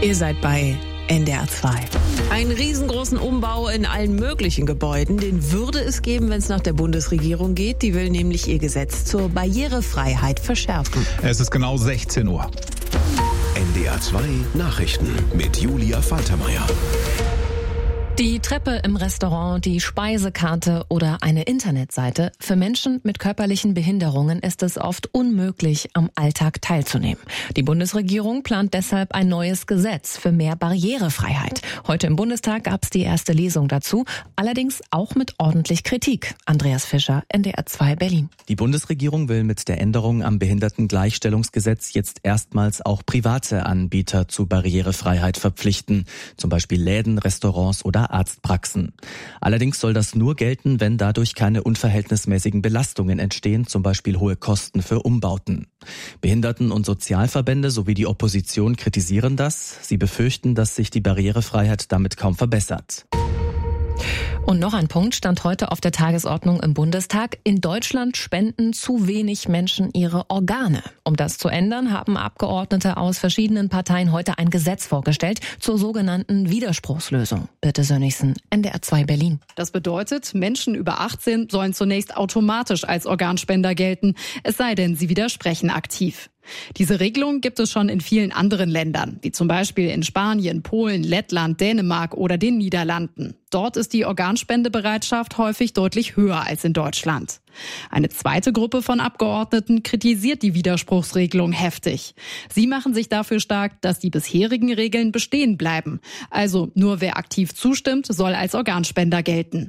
Ihr seid bei NDR 2. Einen riesengroßen Umbau in allen möglichen Gebäuden, den würde es geben, wenn es nach der Bundesregierung geht. Die will nämlich ihr Gesetz zur Barrierefreiheit verschärfen. Es ist genau 16 Uhr. NDR 2 Nachrichten mit Julia Faltermeier. Die Treppe im Restaurant, die Speisekarte oder eine Internetseite. Für Menschen mit körperlichen Behinderungen ist es oft unmöglich, am Alltag teilzunehmen. Die Bundesregierung plant deshalb ein neues Gesetz für mehr Barrierefreiheit. Heute im Bundestag gab es die erste Lesung dazu, allerdings auch mit ordentlich Kritik. Andreas Fischer, NDR 2 Berlin. Die Bundesregierung will mit der Änderung am Behindertengleichstellungsgesetz jetzt erstmals auch private Anbieter zu Barrierefreiheit verpflichten, zum Beispiel Läden, Restaurants oder Arztpraxen. Allerdings soll das nur gelten, wenn dadurch keine unverhältnismäßigen Belastungen entstehen, zum Beispiel hohe Kosten für Umbauten. Behinderten- und Sozialverbände sowie die Opposition kritisieren das. Sie befürchten, dass sich die Barrierefreiheit damit kaum verbessert. Und noch ein Punkt stand heute auf der Tagesordnung im Bundestag. In Deutschland spenden zu wenig Menschen ihre Organe. Um das zu ändern, haben Abgeordnete aus verschiedenen Parteien heute ein Gesetz vorgestellt zur sogenannten Widerspruchslösung. Birte Sönnigsen, NDR 2 Berlin. Das bedeutet, Menschen über 18 sollen zunächst automatisch als Organspender gelten, es sei denn, sie widersprechen aktiv. Diese Regelung gibt es schon in vielen anderen Ländern, wie zum Beispiel in Spanien, Polen, Lettland, Dänemark oder den Niederlanden. Dort ist die Organspendebereitschaft häufig deutlich höher als in Deutschland. Eine zweite Gruppe von Abgeordneten kritisiert die Widerspruchsregelung heftig. Sie machen sich dafür stark, dass die bisherigen Regeln bestehen bleiben. Also nur wer aktiv zustimmt, soll als Organspender gelten.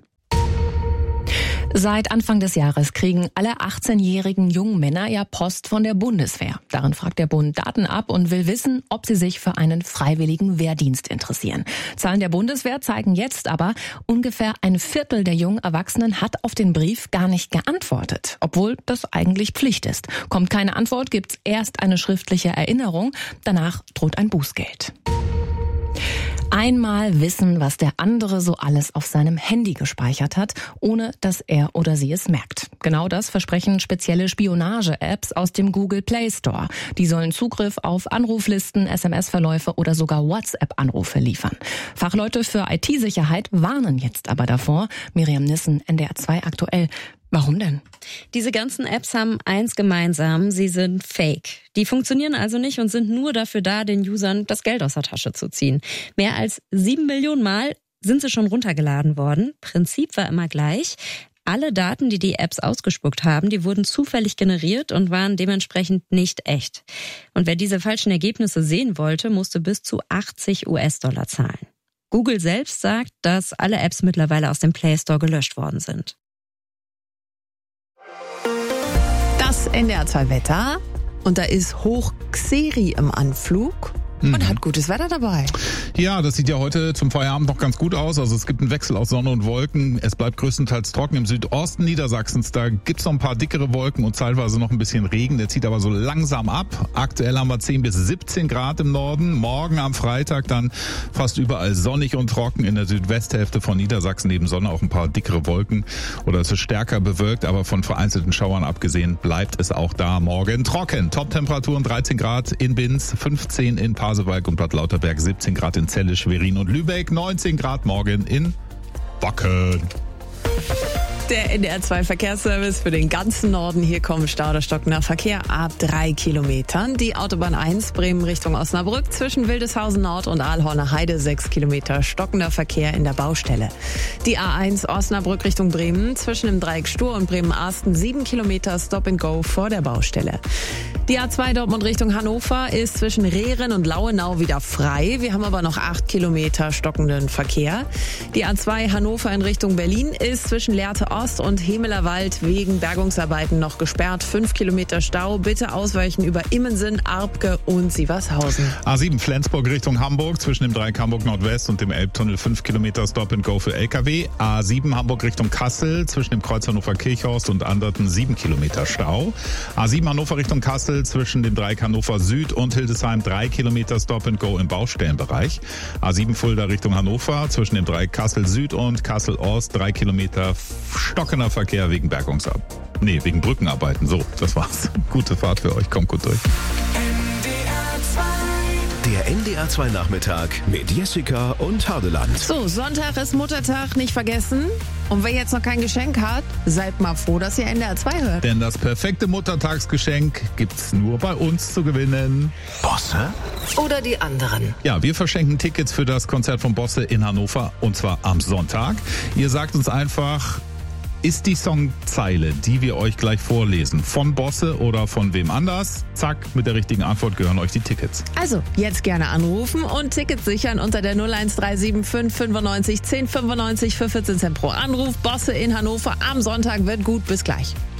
Seit Anfang des Jahres kriegen alle 18-jährigen jungen Männer ja Post von der Bundeswehr. Darin fragt der Bund Daten ab und will wissen, ob sie sich für einen freiwilligen Wehrdienst interessieren. Zahlen der Bundeswehr zeigen jetzt aber, ungefähr ein Viertel der jungen Erwachsenen hat auf den Brief gar nicht geantwortet, obwohl das eigentlich Pflicht ist. Kommt keine Antwort, gibt's erst eine schriftliche Erinnerung, danach droht ein Bußgeld. Einmal wissen, was der andere so alles auf seinem Handy gespeichert hat, ohne dass er oder sie es merkt. Genau das versprechen spezielle Spionage-Apps aus dem Google Play Store. Die sollen Zugriff auf Anruflisten, SMS-Verläufe oder sogar WhatsApp-Anrufe liefern. Fachleute für IT-Sicherheit warnen jetzt aber davor. Miriam Nissen, NDR 2 aktuell. Warum denn? Diese ganzen Apps haben eins gemeinsam, sie sind fake. Die funktionieren also nicht und sind nur dafür da, den Usern das Geld aus der Tasche zu ziehen. Mehr als 7 Millionen Mal sind sie schon runtergeladen worden. Prinzip war immer gleich. Alle Daten, die die Apps ausgespuckt haben, die wurden zufällig generiert und waren dementsprechend nicht echt. Und wer diese falschen Ergebnisse sehen wollte, musste bis zu 80 US-Dollar zahlen. Google selbst sagt, dass alle Apps mittlerweile aus dem Play Store gelöscht worden sind. Das NDR 2 Wetter. Und da ist Hoch Xeri im Anflug. Und hat gutes Wetter dabei. Ja, das sieht ja heute zum Feierabend noch ganz gut aus. Also es gibt einen Wechsel aus Sonne und Wolken. Es bleibt größtenteils trocken im Südosten Niedersachsens. Da gibt's noch ein paar dickere Wolken und zeitweise noch ein bisschen Regen. Der zieht aber so langsam ab. Aktuell haben wir 10 bis 17 Grad im Norden. Morgen am Freitag dann fast überall sonnig und trocken. In der Südwesthälfte von Niedersachsen neben Sonne auch ein paar dickere Wolken. Oder es ist stärker bewölkt, aber von vereinzelten Schauern abgesehen bleibt es auch da morgen trocken. Top-Temperaturen 13 Grad in Binz, 15 in Pasewalk und Bad Lauterberg, 17 Grad in Celle, Schwerin und Lübeck, 19 Grad morgen in Wacken. Der NDR 2 Verkehrsservice für den ganzen Norden. Hier kommt Stau oder stockender Verkehr ab 3 Kilometern. Die Autobahn 1 Bremen Richtung Osnabrück zwischen Wildeshausen Nord und Aalhorner Heide 6 Kilometer stockender Verkehr in der Baustelle. Die A1 Osnabrück Richtung Bremen zwischen dem Dreieck Stur und Bremen-Arsten 7 Kilometer Stop and Go vor der Baustelle. Die A2 Dortmund Richtung Hannover ist zwischen Rehren und Lauenau wieder frei. Wir haben aber noch 8 Kilometer stockenden Verkehr. Die A2 Hannover in Richtung Berlin ist zwischen Lehrte Ost und Hemelerwald wegen Bergungsarbeiten noch gesperrt. 5 Kilometer Stau. Bitte ausweichen über Immensen, Arbke und Sievershausen. A7 Flensburg Richtung Hamburg zwischen dem Dreieck Hamburg Nordwest und dem Elbtunnel 5 Kilometer Stop and Go für LKW. A7 Hamburg Richtung Kassel zwischen dem Kreuz Hannover Kirchhorst und Anderten 7 Kilometer Stau. A7 Hannover Richtung Kassel zwischen dem Dreieck Hannover Süd und Hildesheim 3 Kilometer Stop and Go im Baustellenbereich. A7 Fulda Richtung Hannover zwischen dem Dreieck Kassel Süd und Kassel Ost 3 Kilometer stockender Verkehr wegen wegen Brückenarbeiten. So, das war's. Gute Fahrt für euch. Kommt gut durch. Der NDR NDR 2 Nachmittag mit Jessica und Hardeland. So, Sonntag ist Muttertag, nicht vergessen. Und wer jetzt noch kein Geschenk hat, seid mal froh, dass ihr NDR 2 hört. Denn das perfekte Muttertagsgeschenk gibt's nur bei uns zu gewinnen. Bosse? Oder die anderen. Ja, wir verschenken Tickets für das Konzert von Bosse in Hannover und zwar am Sonntag. Ihr sagt uns einfach, ist die Songzeile, die wir euch gleich vorlesen, von Bosse oder von wem anders? Zack, mit der richtigen Antwort gehören euch die Tickets. Also, jetzt gerne anrufen und Tickets sichern unter der 01375 95 10 95 für 14 Cent pro Anruf. Bosse in Hannover am Sonntag wird gut. Bis gleich.